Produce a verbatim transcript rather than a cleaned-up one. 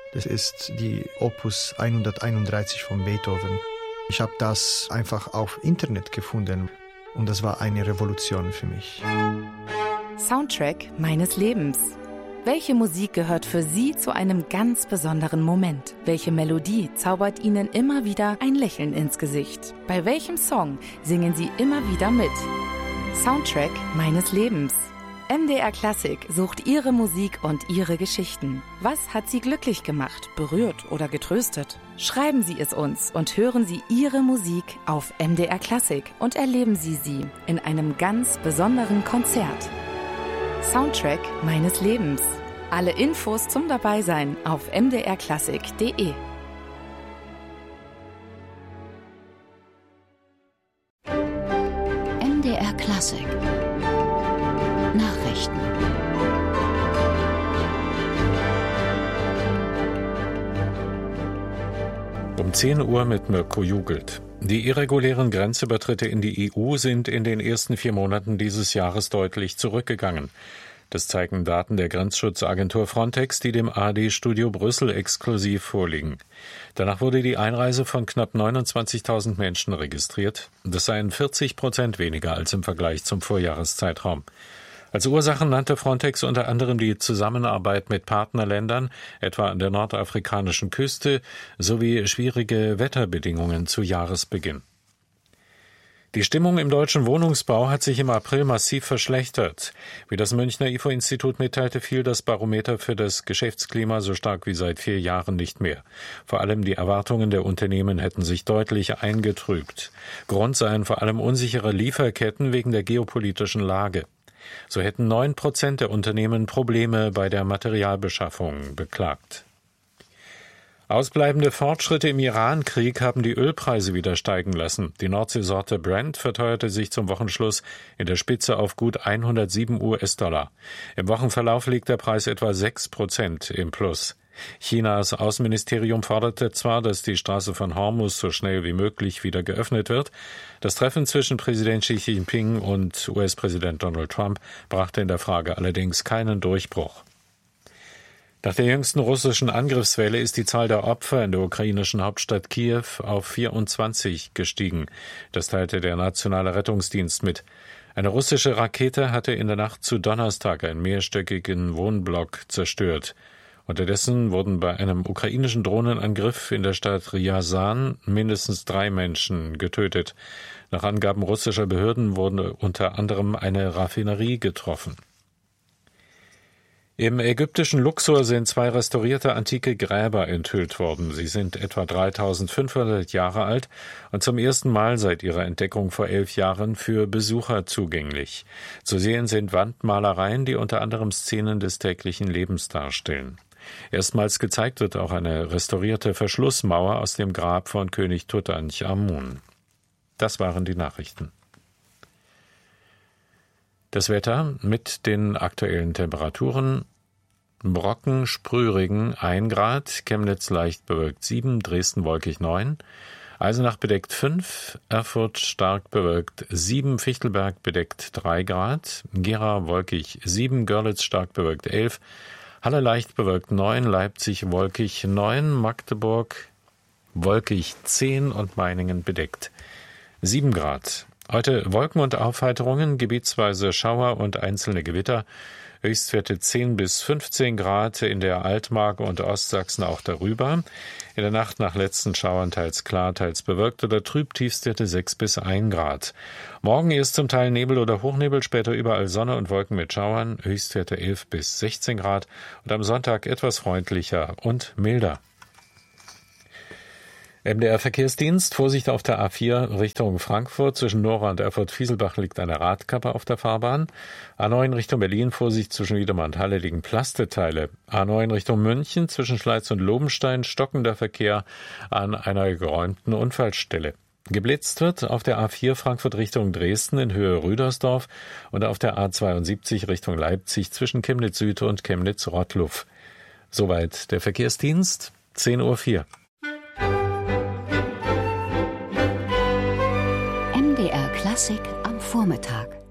Das ist die Opus hunderteinunddreißig von Beethoven. Ich habe das einfach auf Internet gefunden und das war eine Revolution für mich. Soundtrack meines Lebens. Welche Musik gehört für Sie zu einem ganz besonderen Moment? Welche Melodie zaubert Ihnen immer wieder ein Lächeln ins Gesicht? Bei welchem Song singen Sie immer wieder mit? Soundtrack meines Lebens. M D R Klassik sucht Ihre Musik und Ihre Geschichten. Was hat Sie glücklich gemacht, berührt oder getröstet? Schreiben Sie es uns und hören Sie Ihre Musik auf M D R Klassik und erleben Sie sie in einem ganz besonderen Konzert. Soundtrack meines Lebens. Alle Infos zum Dabeisein auf m d r klassik punkt d e. M D R Klassik Nachrichten. Um zehn Uhr mit Mirko Jugelt. Die irregulären Grenzübertritte in die E U sind in den ersten vier Monaten dieses Jahres deutlich zurückgegangen. Das zeigen Daten der Grenzschutzagentur Frontex, die dem A R D-Studio Brüssel exklusiv vorliegen. Danach wurde die Einreise von knapp neunundzwanzigtausend Menschen registriert. Das seien vierzig Prozent weniger als im Vergleich zum Vorjahreszeitraum. Als Ursachen nannte Frontex unter anderem die Zusammenarbeit mit Partnerländern, etwa an der nordafrikanischen Küste, sowie schwierige Wetterbedingungen zu Jahresbeginn. Die Stimmung im deutschen Wohnungsbau hat sich im April massiv verschlechtert. Wie das Münchner I F O-Institut mitteilte, fiel das Barometer für das Geschäftsklima so stark wie seit vier Jahren nicht mehr. Vor allem die Erwartungen der Unternehmen hätten sich deutlich eingetrübt. Grund seien vor allem unsichere Lieferketten wegen der geopolitischen Lage. So hätten neun Prozent der Unternehmen Probleme bei der Materialbeschaffung beklagt. Ausbleibende Fortschritte im Iran-Krieg haben die Ölpreise wieder steigen lassen. Die Nordseesorte Brent verteuerte sich zum Wochenschluss in der Spitze auf gut hundertsieben U S-Dollar. Im Wochenverlauf liegt der Preis etwa sechs Prozent im Plus. Chinas Außenministerium forderte zwar, dass die Straße von Hormuz so schnell wie möglich wieder geöffnet wird. Das Treffen zwischen Präsident Xi Jinping und U S-Präsident Donald Trump brachte in der Frage allerdings keinen Durchbruch. Nach der jüngsten russischen Angriffswelle ist die Zahl der Opfer in der ukrainischen Hauptstadt Kiew auf vierundzwanzig gestiegen. Das teilte der Nationale Rettungsdienst mit. Eine russische Rakete hatte in der Nacht zu Donnerstag einen mehrstöckigen Wohnblock zerstört. Unterdessen wurden bei einem ukrainischen Drohnenangriff in der Stadt Ryazan mindestens drei Menschen getötet. Nach Angaben russischer Behörden wurde unter anderem eine Raffinerie getroffen. Im ägyptischen Luxor sind zwei restaurierte antike Gräber enthüllt worden. Sie sind etwa dreitausendfünfhundert Jahre alt und zum ersten Mal seit ihrer Entdeckung vor elf Jahren für Besucher zugänglich. Zu sehen sind Wandmalereien, die unter anderem Szenen des täglichen Lebens darstellen. Erstmals gezeigt wird auch eine restaurierte Verschlussmauer aus dem Grab von König Tutanchamun. Das waren die Nachrichten. Das Wetter mit den aktuellen Temperaturen: Brocken, Sprühregen ein Grad, Chemnitz leicht bewölkt sieben, Dresden wolkig neun, Eisenach bedeckt fünf, Erfurt stark bewölkt sieben, Fichtelberg bedeckt drei Grad, Gera wolkig sieben, Görlitz stark bewölkt elf, Halle leicht bewölkt neun, Leipzig wolkig neun, Magdeburg wolkig zehn und Meiningen bedeckt sieben Grad. Heute Wolken und Aufheiterungen, gebietsweise Schauer und einzelne Gewitter. Höchstwerte zehn bis fünfzehn Grad, in der Altmark und Ostsachsen auch darüber. In der Nacht nach letzten Schauern teils klar, teils bewölkt oder trüb, Tiefstwerte sechs bis ein Grad. Morgen ist zum Teil Nebel oder Hochnebel, später überall Sonne und Wolken mit Schauern, Höchstwerte elf bis sechzehn Grad und am Sonntag etwas freundlicher und milder. M D R-Verkehrsdienst, Vorsicht auf der A vier Richtung Frankfurt. Zwischen Nora und Erfurt-Fieselbach liegt eine Radkappe auf der Fahrbahn. A neun Richtung Berlin, Vorsicht, zwischen Wiedemann und Halle liegen Plasteteile. A neun Richtung München, zwischen Schleiz und Lobenstein, stockender Verkehr an einer geräumten Unfallstelle. Geblitzt wird auf der A vier Frankfurt Richtung Dresden in Höhe Rüdersdorf und auf der A zweiundsiebzig Richtung Leipzig zwischen Chemnitz Süd und Chemnitz Rottluff. Soweit der Verkehrsdienst, zehn Uhr vier. M D R Klassik am Vormittag.